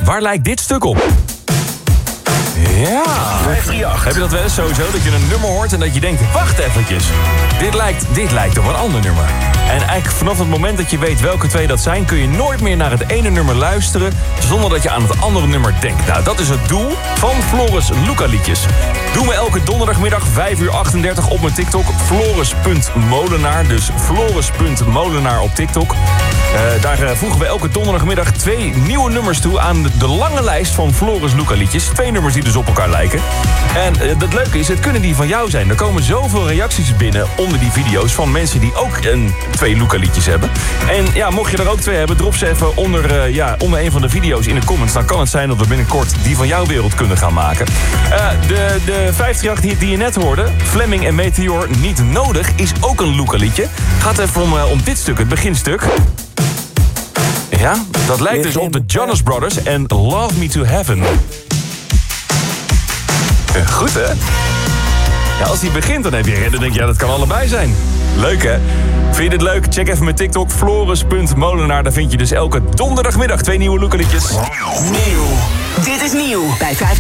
Waar lijkt dit stuk op? Ja, 538. Heb je dat wel eens sowieso? Dat je een nummer hoort en dat je denkt, wacht eventjes. Dit lijkt op een ander nummer. En eigenlijk vanaf het moment dat je weet welke twee dat zijn, kun je nooit meer naar het ene nummer luisteren zonder dat je aan het andere nummer denkt. Nou, dat is het doel van Floris Luca liedjes. Doen we elke donderdagmiddag 5:38 op mijn TikTok. Floris.molenaar, dus Floris.molenaar op TikTok. Daar voegen we elke donderdagmiddag 2 nieuwe nummers toe aan de lange lijst van Floris Luca liedjes. 2 nummers die dus op elkaar lijken. En het leuke is, het kunnen die van jou zijn. Er komen zoveel reacties binnen onder die video's van mensen die ook 2 Luca liedjes hebben. En ja, mocht je er ook 2 hebben, drop ze even onder een van de video's in de comments. Dan kan het zijn dat we binnenkort die van jouw wereld kunnen gaan maken. De 538 die je net hoorde, Fleming en Meteor, Niet Nodig, is ook een Luca liedje. Gaat even om dit stuk, het beginstuk. Ja, dat lijkt dus op de Jonas Brothers en Love Me to Heaven. Goed, hè? Ja, als die begint, dan denk je, ja, dat kan allebei zijn. Leuk, hè? Vind je dit leuk? Check even mijn TikTok, Floris.molenaar. Daar vind je dus elke donderdagmiddag 2 nieuwe Luca liedjes. Nieuw. Dit is nieuw bij 538.